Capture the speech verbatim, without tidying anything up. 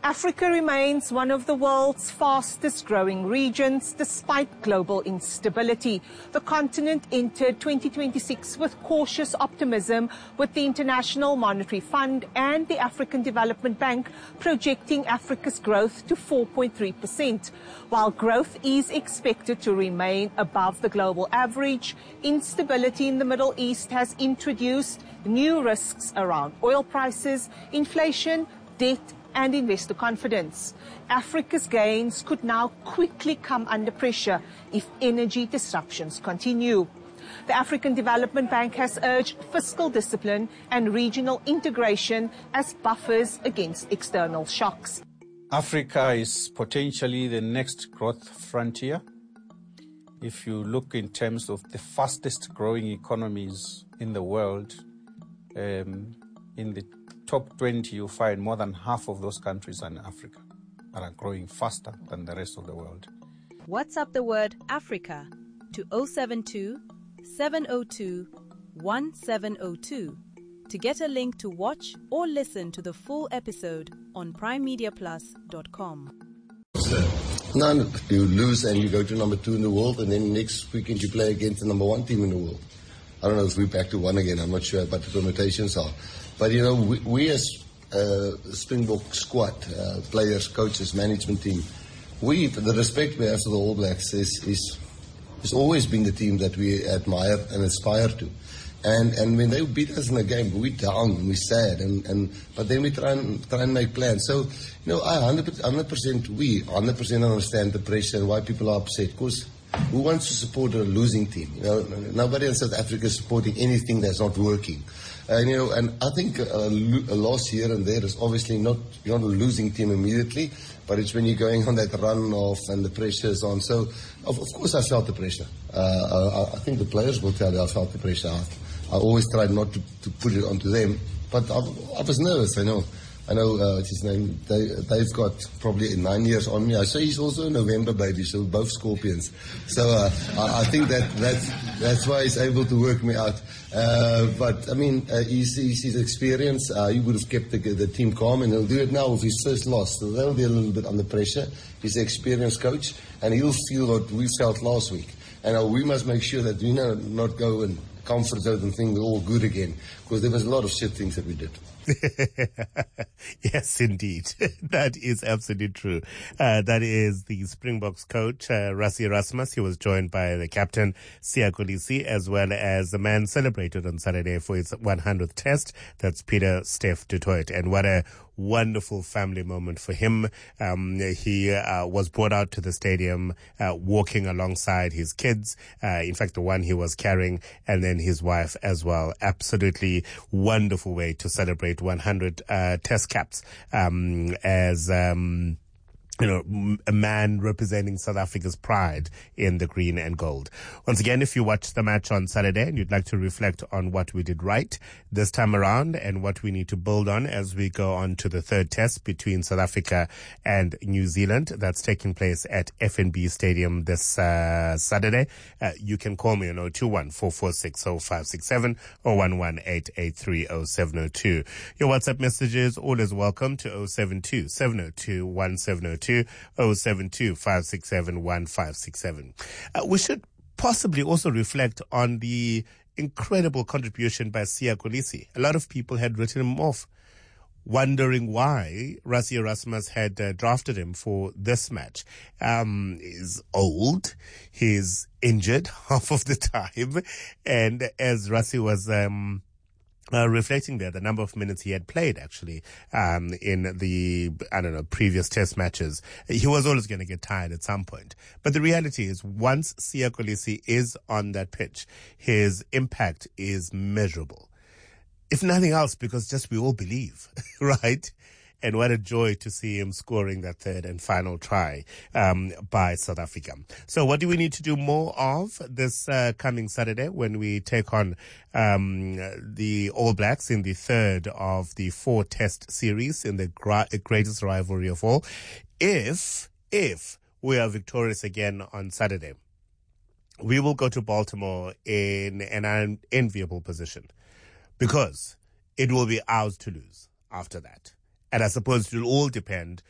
Africa remains one of the world's fastest growing regions despite global instability. The continent entered twenty twenty-six with cautious optimism, with the International Monetary Fund and the African Development Bank projecting Africa's growth to four point three percent. While growth is expected to remain above the global average, instability in the Middle East has introduced new risks around oil prices, inflation, debt, and investor confidence. Africa's gains could now quickly come under pressure if energy disruptions continue. The African Development Bank has urged fiscal discipline and regional integration as buffers against external shocks. Africa is potentially the next growth frontier. If you look in terms of the fastest growing economies in the world, um, in the top twenty, you find more than half of those countries are in Africa and are growing faster than the rest of the world. WhatsApp the word Africa to zero seven two, seven zero two, one seven zero two to get a link to watch or listen to the full episode on prime media plus dot com. No, you lose and you go to number two in the world, and then next weekend you play against the number one team in the world. I don't know if we're back to one again, I'm not sure what the permutations are. But, you know, we, we as uh, Springbok squad, uh, players, coaches, management team, we, the respect we have for the All Blacks is, is, has always been the team that we admire and aspire to. And and when they beat us in a game, we're down, we're sad, and, and but then we try and try and make plans. So, you know, I one hundred percent, we one hundred percent understand the pressure and why people are upset. Because who wants to support a losing team? You know, nobody in South Africa is supporting anything that's not working. And, you know, and I think a, a loss here and there is obviously not, you're not a losing team immediately, but it's when you're going on that run off and the pressure is on. So, of, of course, I felt the pressure. Uh, I, I think the players will tell you I felt the pressure. I, I always tried not to, to put it onto them, but I, I was nervous, I know. I know, uh, what's his name, Dave, Dave's got probably nine years on me. I say he's also a November baby, so both Scorpions. So uh, I, I think that that's, that's why he's able to work me out. Uh, but, I mean, uh, he's, he's his experience. Uh, he would have kept the, the team calm, and he'll do it now with his first loss. So they'll be a little bit under pressure. He's an experienced coach, and he'll feel what we felt last week. And uh, we must make sure that we know, not go and comfort zone and think we're all good again, because there was a lot of shit things that we did. Yes, indeed. That is absolutely true. Uh, that is the Springboks coach, uh, Rassie Erasmus. He was joined by the captain, Siya Kolisi, as well as the man celebrated on Saturday for his one hundredth test. That's Peter Steph du Toit. And what a wonderful family moment for him. Um, he uh, was brought out to the stadium uh, walking alongside his kids. Uh, in fact, the one he was carrying, and then his wife as well. Absolutely wonderful way to celebrate one hundred uh, test caps um, as um, you know, a man representing South Africa's pride in the green and gold. Once again, if you watched the match on Saturday and you'd like to reflect on what we did right this time around and what we need to build on as we go on to the third test between South Africa and New Zealand, that's taking place at F N B Stadium this uh, Saturday, uh, you can call me on zero two one, four four six, zero five six seven or one one eight eight three zero seven zero two. Your WhatsApp messages always welcome to zero seven two, seven zero two, one seven zero two. zero seven two, five six seven, one five six seven. Uh, we should possibly also reflect on the incredible contribution by Siya Kolisi. A lot of people had written him off, wondering why Rassie Erasmus had uh, drafted him for this match. Um, he's old, he's injured half of the time, and as Rassie was um Uh, reflecting there, the number of minutes he had played actually um, in the, I don't know, previous test matches, he was always going to get tired at some point. But the reality is, once Siya Kolisi is on that pitch, his impact is measurable. If nothing else, because just we all believe, right? And what a joy to see him scoring that third and final try um, by South Africa. So what do we need to do more of this uh, coming Saturday when we take on um, the All Blacks in the third of the four test series in the gra- greatest rivalry of all? If, if we are victorious again on Saturday, we will go to Baltimore in an unenviable position, because it will be ours to lose after that. And I suppose it will all depend